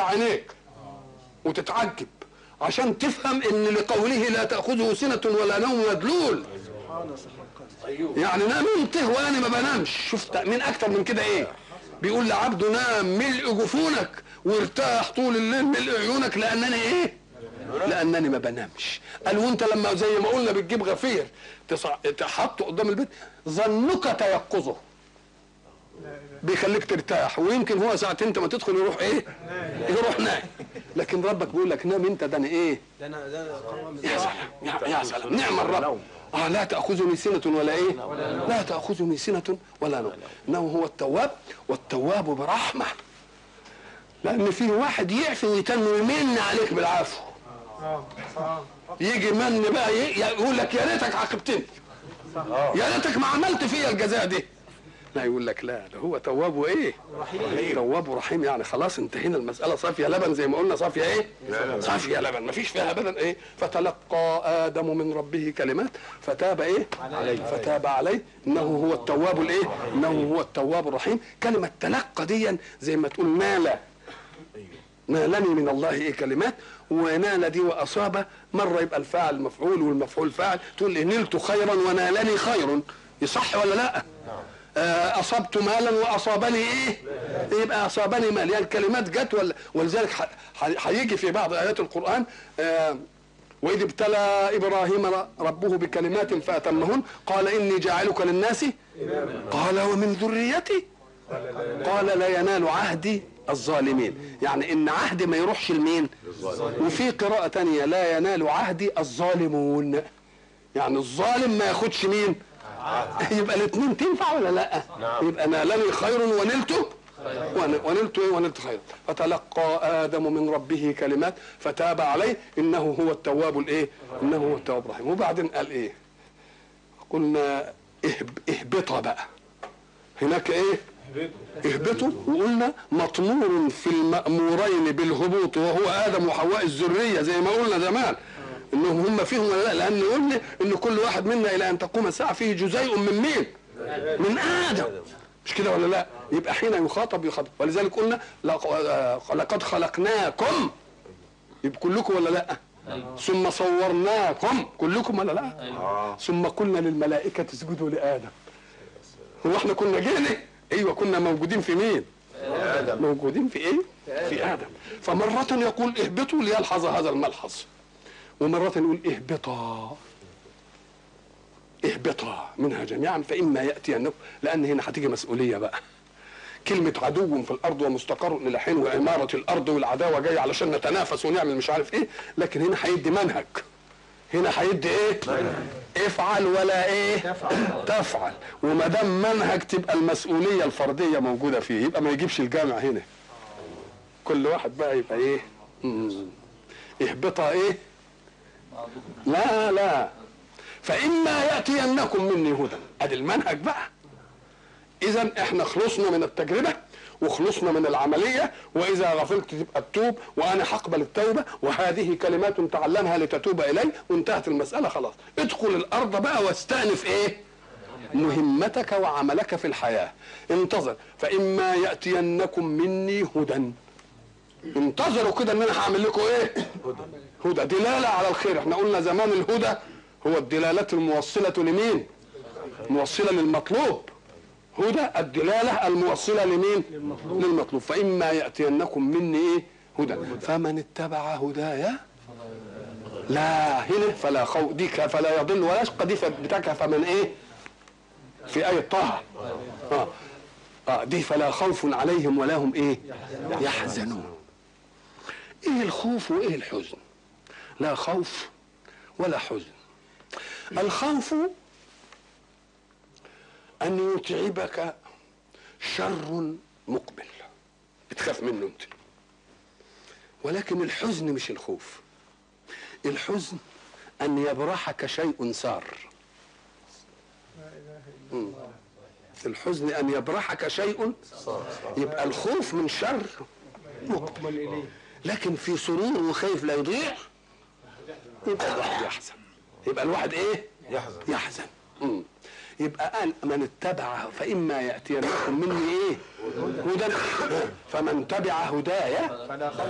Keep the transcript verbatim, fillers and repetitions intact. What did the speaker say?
تفتح عينيك وتتعجب عشان تفهم ان لقوله لا تأخذه سنة ولا نوم مدلول، يعني نمت وانا ما بنامش. شفت من اكتر من كده ايه؟ بيقول لعبده نام ملء جفونك وارتاح طول الليل ملء عيونك لانني ايه؟ لانني ما بنامش. قال وانت لما زي ما قلنا بتجيب غفير تحطه قدام البيت ظنك تيقظه بيخليك ترتاح، ويمكن هو ساعتين انت ما تدخل يروح ايه؟ يروح نايم. لكن ربك بيقول لك نام انت، ده انا ايه؟ ده انا ده يا سلام يا سلام نعم الرب. اه لا تأخذني سنة ولا ايه؟ لا تأخذني سنة ولا نوم، انه هو التواب، والتواب برحمة. لان في واحد يعفي ويتن ويمن عليك بالعفو، يجي من بقى يقول لك يا ريتك عاقبتني، يا ريتك ما عملت فيا الجزاء دي. لا يقول لك لا، ده هو تواب وايه؟ رحيم. تواب ورحيم، يعني خلاص انتهينا المسألة صافية لبن زي ما قلنا. صافية ايه؟ صافية لبن ما فيش فيها ابدا ايه. فتلقى آدم من ربه كلمات فتاب ايه؟ عليه. فتاب عليه انه هو التواب الايه؟ انه هو التواب الرحيم. كلمة تلقى دي زي ما تقول نال، نالني من الله ايه كلمات، ونال دي واصاب مرة يبقى الفاعل مفعول والمفعول فاعل، تقول إيه؟ نلت خيرا ونالني خير، يصح ولا لا؟ اصبت مالا واصابني ايه؟ يبقى اصابني مال، يعني الكلمات جت ولا. ولذلك هيجي في بعض ايات القران آه واذ ابتلى ابراهيم ربه بكلمات فاتمهن قال اني جاعلك للناس قال ومن ذريتي قال لا ينال عهدي الظالمين، يعني ان عهدي ما يروحش لمين؟ وفي قراءه ثانيه لا ينال عهدي الظالمون، يعني الظالم ما ياخدش مين؟ يبقى الاثنين تنفع ولا لا؟ نعم. يبقى نالني خير ونلت ونلت ايه؟ ونلت خير. فتلقى آدم من ربه كلمات فتاب عليه انه هو التواب الايه؟ انه هو التواب الرحيم. وبعدين قال ايه؟ قلنا اهبطا بقى هناك ايه؟ اهبطوا. وقلنا مطمور في المأمورين بالهبوط وهو آدم وحواء الذرية زي ما قلنا زمان انهم هم فيهم ولا لا، لان قلنا ان كل واحد منا الى ان تقوم الساعه فيه جزيء من مين؟ من ادم، مش كده ولا لا؟ يبقى حين يخاطب يخاطب. ولذلك قلنا لقد خلقناكم، يبقى كلكم ولا لا؟ ثم صورناكم كلكم ولا لا؟ ثم قلنا للملائكه اسجدوا لادم. هو احنا كنا جينا؟ ايوه كنا موجودين في مين؟ ادم. موجودين في ايه؟ في ادم. فمره يقول اهبطوا ليلحظ هذا الملحظ، ومرات نقول اهبطا اهبطا منها جميعا فإما يأتينكم، لأن هنا هتيجي مسؤولية بقى. كلمة عدو في الأرض ومستقر إلى حين وإمارة الأرض والعداوة جاية علشان نتنافس ونعمل مش عارف إيه، لكن هنا هيدي منهج. هنا هيدي إيه؟ افعل ولا إيه؟ تفعل, تفعل. وما دام منهج تبقى المسؤولية الفردية موجودة فيه، يبقى ما يجيبش الجامع هنا. كل واحد بقى يبقى إيه؟ مم. اهبطا إيه؟ لا لا فإما يأتينكم مني هدى، ادي المنهج بقى. اذا احنا خلصنا من التجربة وخلصنا من العملية، واذا غفلت تبقى التوب وانا هقبل التوبة، وهذه كلمات تعلمها لتتوب الي، وانتهت المسألة خلاص. ادخل الارض بقى واستأنف ايه؟ مهمتك وعملك في الحياة. انتظر فإما يأتينكم مني هدى، انتظروا كده ان انا هعمل لكم ايه؟ هدى، دلالة على الخير. احنا قلنا زمان الهدى هو الدلالة الموصلة لمين؟ موصلة للمطلوب. هدى الدلالة الموصلة لمين؟ للمطلوب. للمطلوب. فإما يأتينكم مني ايه؟ هدى فمن اتبع هدايا لا هنا فلا خوف، دي فلا يضل ولا يشقى، دي بتاعك فمن ايه؟ في آية طه اه اه دي فلا خوف عليهم ولا هم ايه؟ يحزنون. ايه الخوف وايه الحزن؟ لا خوف ولا حزن. الخوف ان يتعبك شر مقبل بتخاف منه انت، ولكن الحزن مش الخوف. الحزن ان يبرحك شيء سار. الحزن ان يبرحك شيء، يبقى الخوف من شر مقبل اليه، لكن في سرور وخايف لا يضيع يبقى الواحد يحزن. يبقى الواحد ايه؟ يحزن يحزن مم. يبقى قال من اتبع فإما يأتينكم مني ايه؟ هدى فمن تبع هدايا